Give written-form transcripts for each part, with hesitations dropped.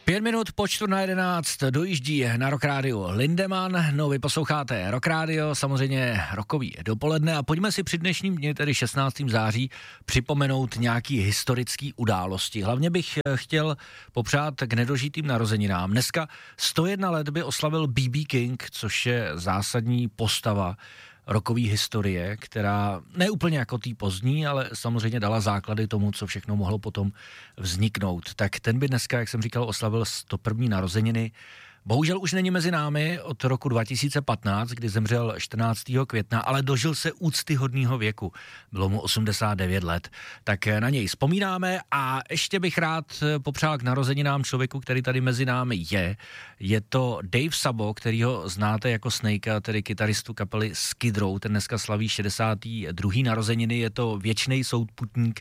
5 minut po 10:45 dojíždí na Rock Radio Lindemann. No, vy posloucháte Rock Radio, samozřejmě rokový dopoledne a pojďme si při dnešním dni, tedy 16. září, připomenout nějaký historický události. Hlavně bych chtěl popřát k nedožitým narozeninám. Dneska 101 let by oslavil B.B. King, což je zásadní postava rockové historie, která ne úplně jako tý pozdní, ale samozřejmě dala základy tomu, co všechno mohlo potom vzniknout. Tak ten by dneska, jak jsem říkal, oslavil 101. narozeniny. Bohužel už není mezi námi od roku 2015, kdy zemřel 14. května, ale dožil se úctyhodného věku. Bylo mu 89 let. Tak na něj vzpomínáme a ještě bych rád popřál k narozeninám člověku, který tady mezi námi je. Je to Dave Sabo, kterýho znáte jako Snakea, tedy kytaristu kapely Skid Row. Ten dneska slaví 62. narozeniny. Je to věčný souputník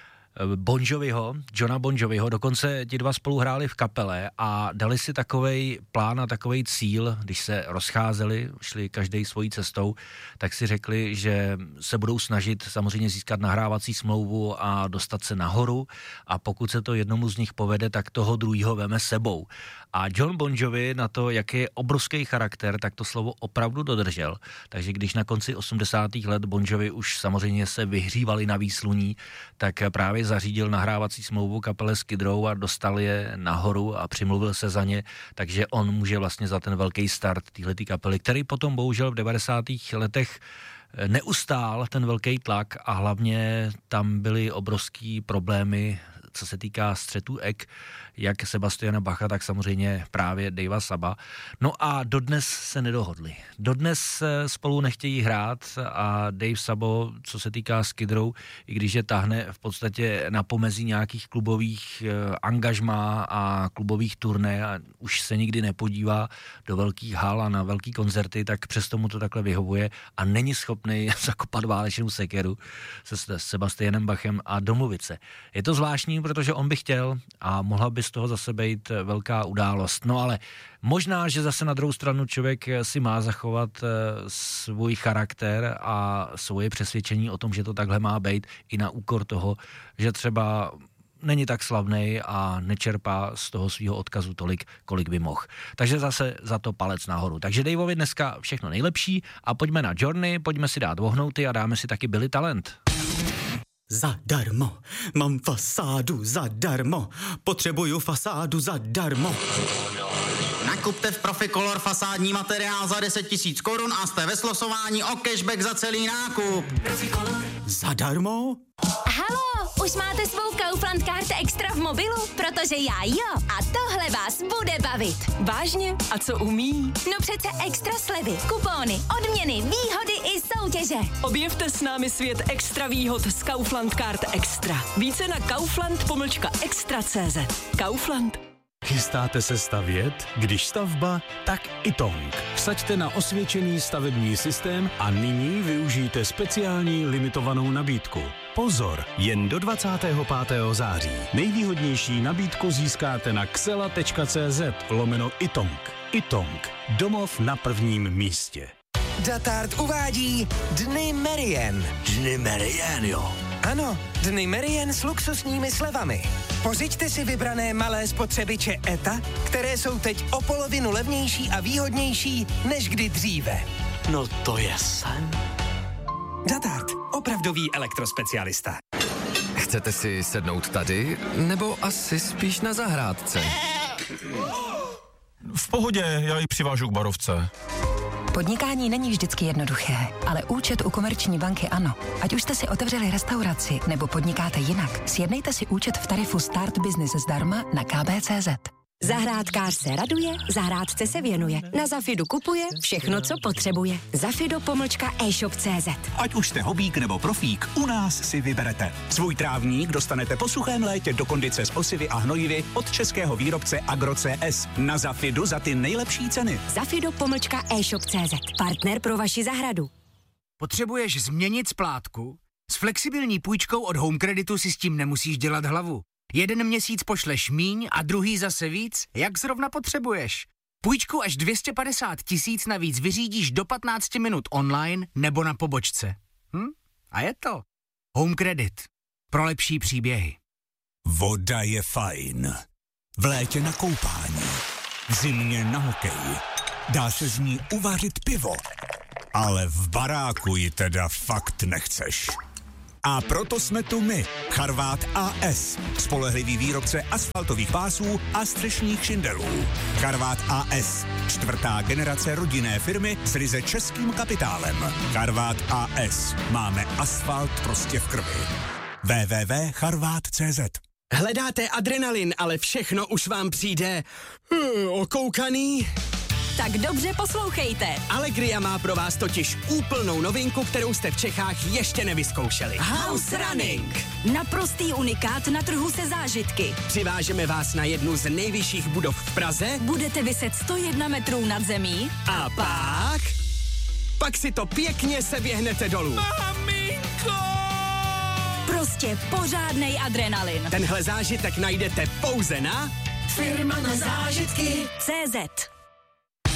Bon Joviho, Johna Bon Joviho, dokonce ti dva spolu hráli v kapele a dali si takovej plán a takovej cíl, když se rozcházeli, šli každej svojí cestou, tak si řekli, že se budou snažit samozřejmě získat nahrávací smlouvu a dostat se nahoru a pokud se to jednomu z nich povede, tak toho druhýho veme sebou. A John Bon Jovi na to, jaký je obrovský charakter, tak to slovo opravdu dodržel. Takže když na konci 80. let Bon Jovi už samozřejmě se vyhřívali na výsluní, tak právě zařídil nahrávací smlouvu kapele Skid Row a dostal je nahoru a přimluvil se za ně, takže on může vlastně za ten velký start téhletý kapely, který potom bohužel v 90. letech neustál ten velký tlak a hlavně tam byly obrovský problémy, co se týká střetu ek, jak Sebastiana Bacha, tak samozřejmě právě Davea Saba. No a dodnes se nedohodli. Dodnes spolu nechtějí hrát a Dave Sabo, co se týká Skid Row, i když je tahne v podstatě na pomezí nějakých klubových angažmá a klubových turné a už se nikdy nepodívá do velkých hal a na velký koncerty, tak přesto mu to takhle vyhovuje a není schopný zakopat válečnou sekeru se Sebastianem Bachem a domluvit se. Je to zvláštní, protože on by chtěl a mohla by z toho zase být velká událost. No ale možná, že zase na druhou stranu člověk si má zachovat svůj charakter a svoje přesvědčení o tom, že to takhle má být i na úkor toho, že třeba není tak slavnej a nečerpá z toho svého odkazu tolik, kolik by mohl. Takže zase za to palec nahoru. Takže Daveovi dneska všechno nejlepší a pojďme na Journey, pojďme si dát vohnouty a dáme si taky Billy Talent. Zadarmo, mám fasádu zadarmo, potřebuju fasádu zadarmo. Nakupte v Proficolor fasádní materiál za 10 000 korun a jste ve slosování o cashback za celý nákup. Zadarmo? Halo, už máte svou Kaufland Card Extra v mobilu? Protože já jo. A tohle vás bude bavit. Vážně? A co umí? No přece extra slevy, kupóny, odměny, výhody i soutěže. Objevte s námi svět extra výhod z Kaufland Card Extra. Více na kaufland-extra.cz. Kaufland. Chystáte se stavět? Když stavba, tak Itong. Vsaďte na osvědčený stavební systém a nyní využijte speciální limitovanou nabídku. Pozor, jen do 25. září. Nejvýhodnější nabídku získáte na xela.cz/Itong. Itong. Domov na prvním místě. Datart uvádí Dny Merien. Dny Merien, jo. Ano, Dny Merien s luxusními slevami. Pořiďte si vybrané malé spotřebiče ETA, které jsou teď o polovinu levnější a výhodnější než kdy dříve. No to je sen. Datart, opravdový elektrospecialista. Chcete si sednout tady, nebo asi spíš na zahrádce? V pohodě, já ji přivážu k barovce. Podnikání není vždycky jednoduché, ale účet u Komerční banky ano. Ať už jste si otevřeli restauraci nebo podnikáte jinak, sjednejte si účet v tarifu Start Business zdarma na kb.cz. Zahrádkář se raduje, zahrádce se věnuje. Na Zafidu kupuje všechno, co potřebuje. Zafido-e-shop.cz. Ať už jste hobík nebo profík, u nás si vyberete. Svůj trávník dostanete po suchém létě do kondice s osivy a hnojivy od českého výrobce Agro.cs. Na Zafidu za ty nejlepší ceny. Zafido-e-shop.cz. Partner pro vaši zahradu. Potřebuješ změnit splátku? S flexibilní půjčkou od Home Creditu si s tím nemusíš dělat hlavu. Jeden měsíc pošleš míň a druhý zase víc, jak zrovna potřebuješ. Půjčku až 250 000 navíc vyřídíš do 15 minut online nebo na pobočce. A je to Home Credit. Pro lepší příběhy. Voda je fajn. v létě na koupání, v zimě na hokej. Dá se z ní uvařit pivo, ale v baráku ji teda fakt nechceš. A proto jsme tu my, Charvát AS, spolehlivý výrobce asfaltových pásů a střešních šindelů. Charvát AS, 4. generace rodinné firmy s ryze českým kapitálem. Charvát AS, máme asfalt prostě v krvi. www.charvat.cz. Hledáte adrenalin, ale všechno už vám přijde okoukaný? Tak dobře poslouchejte. Allegria má pro vás totiž úplnou novinku, kterou jste v Čechách ještě nevyzkoušeli. House Running. Naprostý unikát na trhu se zážitky. Přivážeme vás na jednu z nejvyšších budov v Praze. Budete viset 101 metrů nad zemí. A pak si to pěkně seběhnete dolů. Maminko! Prostě pořádnej adrenalin. Tenhle zážitek najdete pouze na Firma na zážitky CZ.